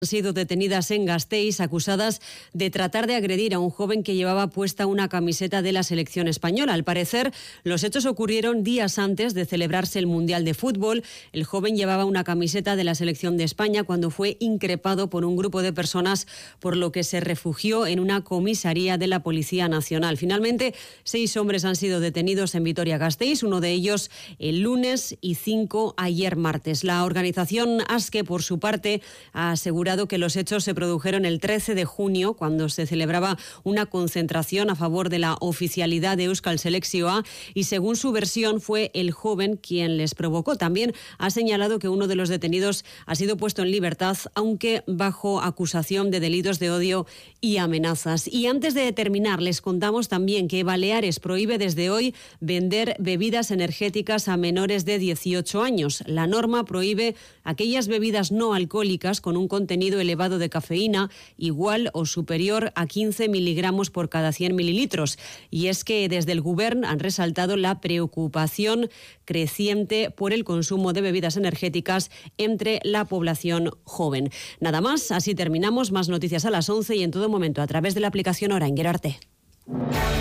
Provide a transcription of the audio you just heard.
Han sido detenidas en Gasteiz, acusadas de tratar de agredir a un joven que llevaba puesta una camiseta de la selección española. Al parecer, los hechos ocurrieron días antes de celebrarse el Mundial de Fútbol. El joven llevaba una camiseta de la selección de España cuando fue increpado por un grupo de personas, por lo que se refugió en una comisaría de la Policía Nacional. Finalmente, 6 hombres han sido detenidos en Vitoria-Gasteiz, uno de ellos el lunes y 5 ayer martes. La organización ASKE, por su parte, ha asegurado que los hechos se produjeron el 13 de junio, cuando se celebraba una concentración a favor de la oficialidad de Euskal Selekzioa, y según su versión fue el joven quien les provocó. También ha señalado que uno de los detenidos ha sido puesto en libertad, aunque bajo acusación de delitos de odio y amenazas. Y antes de terminar, les contamos también que Baleares prohíbe desde hoy vender bebidas energéticas a menores de 18 años. La norma prohíbe aquellas bebidas no alcohólicas con un contenido elevado de cafeína igual o superior a 15 miligramos por cada 100 mililitros. Y es que desde el Govern han resaltado la preocupación creciente por el consumo de bebidas energéticas entre la población joven. Nada más, así terminamos. Más noticias a las 11 y en todo momento a través de la aplicación Orain. Gero arte.